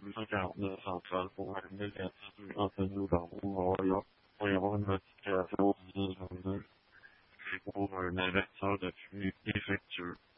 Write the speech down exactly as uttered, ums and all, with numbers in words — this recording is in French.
deux cent quarante-neuf centrale pour un mille quatre cents rue Antonio Barbeau, il va y avoir une notification au dix-neuf vingt-deux. C'est pour un avertisseur de fumée défectueux.